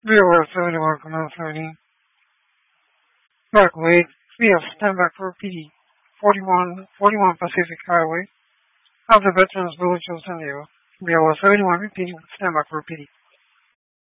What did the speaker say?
BOS 71, Command 17. Back wait. Field, stand back for PD. 41 Pacific Highway. Of the Veterans Village of San Diego. BOS 71 repeating, stand back for PD.